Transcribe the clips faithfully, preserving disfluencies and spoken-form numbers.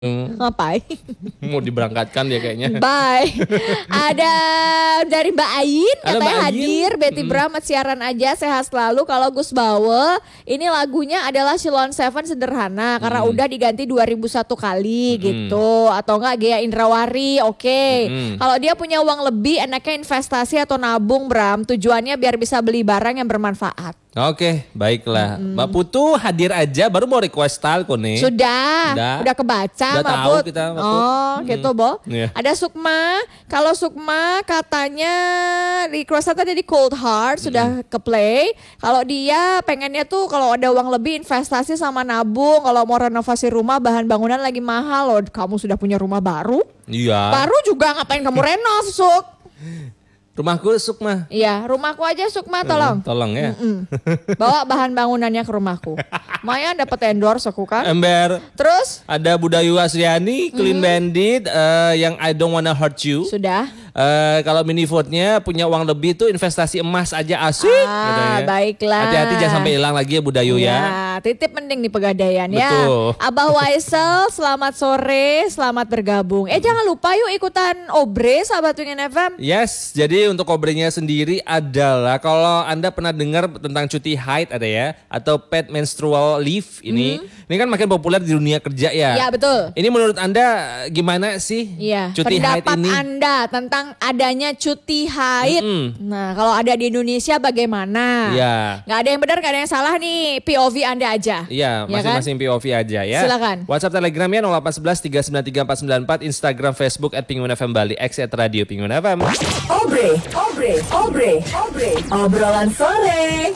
Hmm. Ngapain? Mau diberangkatkan dia kayaknya. Bye. Ada dari Mbak Ain Ada katanya Mbak Ain. hadir. Betty Hmm. Bramat siaran aja sehat selalu. Kalau Gus Bawe ini lagunya adalah Silon Seven sederhana karena Hmm. udah diganti dua ribu satu kali Hmm. gitu. Atau enggak Gea Indrawari. Oke. Hmm. Kalau dia punya uang lebih enaknya investasi atau nabung, Bram. Tujuannya biar bisa beli barang yang bermanfaat. Oke, baiklah. Mbak Putu hadir aja, baru mau request style kok nih. Sudah, Udah. udah kebaca Udah Mbak tahu Put. kita, Mbak Put. Oh, gitu, Bo. Iya. Ada Sukma. Kalau Sukma katanya requestnya tadi di Cold Heart sudah ke play. Kalau dia pengennya tuh kalau ada uang lebih investasi sama nabung. Kalau mau renovasi rumah bahan bangunan lagi mahal loh. Kamu sudah punya rumah baru? Iya. Baru juga ngapain kamu renov, Suk? Rumahku Sukma. Iya, rumahku aja Sukma tolong. Tolong ya. Mm-mm. Bawa bahan bangunannya ke rumahku. Lumayan dapat endorse aku kan. Ember. Terus Ada Budayu Asriani, Clean Bandit, eh, yang I Don't Wanna Hurt You. sudah. Eh, kalau mini vote-nya punya uang lebih tuh investasi emas aja asik. Ah, katanya. baiklah. Hati-hati jangan sampai hilang lagi ya Budayu ya. Ya, titip mending di Pegadaian ya. Betul. Abah Waisel, selamat sore, selamat bergabung. Eh jangan lupa yuk ikutan Obre sahabat Wingin F M. Yes, jadi untuk obrenya sendiri adalah kalau Anda pernah dengar tentang cuti haid ada ya atau paid menstrual leave ini. Ini kan makin populer di dunia kerja ya. Ya betul. Ini menurut Anda gimana sih Iya, cuti haid pendapat ini? Anda tentang adanya cuti haid. Mm-mm. Nah, kalau ada di Indonesia bagaimana? Iya. Nggak ada yang benar, nggak ada yang salah nih. P O V Anda aja. Iya, Ya kan? masing-masing P O V aja ya. Silakan. WhatsApp Telegramnya nol delapan satu satu tiga sembilan tiga empat sembilan empat, Instagram Facebook at Penguin F M Bali, X at Radio Penguin F M. Obre, obre, obre, obre, obrolan sore.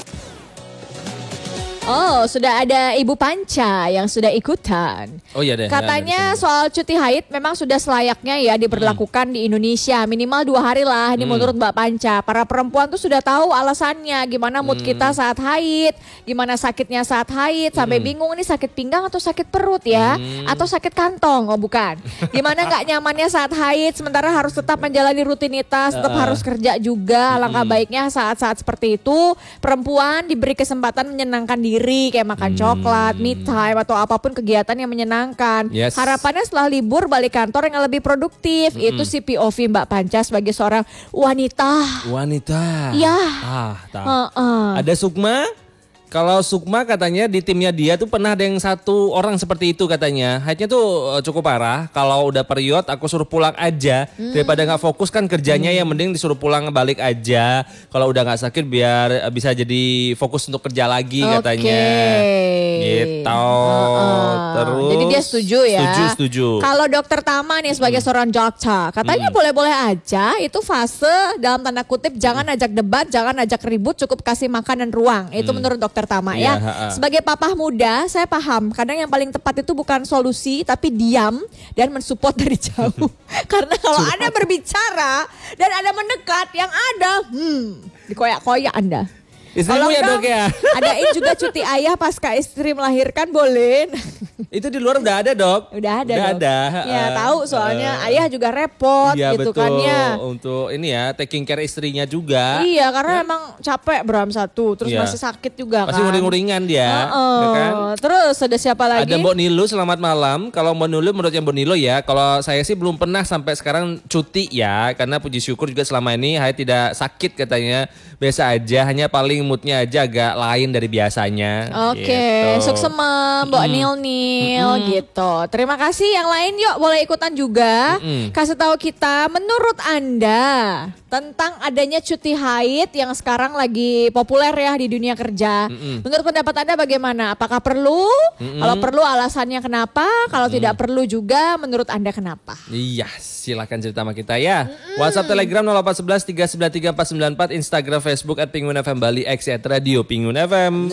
Oh, sudah ada Ibu Panca yang sudah ikutan. Oh iya deh. Katanya soal cuti haid memang sudah selayaknya ya diberlakukan di Indonesia. Minimal dua hari lah ini menurut Mbak Panca. Para perempuan tuh sudah tahu alasannya. Gimana mood kita saat haid. Gimana sakitnya saat haid. Sampai bingung ini sakit pinggang atau sakit perut ya. Atau sakit kantong. Oh bukan. Gimana gak nyamannya saat haid. Sementara harus tetap menjalani rutinitas. Tetap harus kerja juga. Alangkah baiknya saat-saat seperti itu. Perempuan diberi kesempatan menyenangkan diri. Kayak makan coklat, me time atau apapun kegiatan yang menyenangkan. Yes. Harapannya setelah libur balik kantor yang lebih produktif. Itu si P O V Mbak Panca sebagai seorang wanita. Wanita. Iya. Ah, tak. Heeh. Ada Sukma. Kalau Sukma katanya di timnya dia tuh pernah ada yang satu orang seperti itu katanya. Haidnya tuh eh, cukup parah. Kalau udah period aku suruh pulang aja. Daripada nggak fokus kan kerjanya ya mending disuruh pulang balik aja. Kalau udah nggak sakit biar eh, bisa jadi fokus untuk kerja lagi katanya. Gitu. Heeh. Terus. Jadi dia setuju ya. Setuju, setuju. Kalau dokter Tama nih sebagai seorang dokter, katanya boleh-boleh aja. Itu fase dalam tanda kutip jangan ajak debat, jangan ajak ribut, cukup kasih makan dan ruang. Itu menurut dokter Tama Iya, ya. ha-ha. Sebagai papah muda, saya paham. Kadang yang paling tepat itu bukan solusi, tapi diam dan mensupport dari jauh. Karena kalau Anda berbicara dan Anda mendekat, yang ada, hmm, dikoyak-koyak Anda. Istrimu ya dong, dok ya. adain juga cuti ayah pasca istri melahirkan boleh. Itu di luar udah ada dok. Udah ada Udah dong. ada. Ya Eh, tahu soalnya eh, ayah juga repot Iya gitu betul. kan ya. Untuk ini ya taking care istrinya juga. Iya karena emang capek Bram satu, terus Iya. masih sakit juga Masih kan. nguring-nguringan dia, Heeh. ya kan? Terus ada siapa lagi? Ada Mbok Nilu, selamat malam. Kalau Mbok Nilu menurut yang Mbok Nilu ya, kalau saya sih belum pernah sampai sekarang cuti ya, karena puji syukur juga selama ini Hai tidak sakit katanya, biasa aja, hanya paling moodnya aja agak lain dari biasanya. Oke, gitu. suksema Mbok Nil Nil gitu. Terima kasih yang lain yuk boleh ikutan juga. Mm-mm. Kasih tahu kita menurut Anda tentang adanya cuti haid yang sekarang lagi populer ya di dunia kerja. Mm-mm. Menurut pendapat Anda bagaimana? Apakah perlu? Mm-mm. Kalau perlu alasannya kenapa? Kalau tidak perlu juga menurut Anda kenapa? Iya, silakan cerita sama kita ya. WhatsApp Telegram nol delapan satu satu tiga sembilan tiga empat sembilan empat, Instagram Facebook at Penguin F M Bali, X at Radio Penguin F M.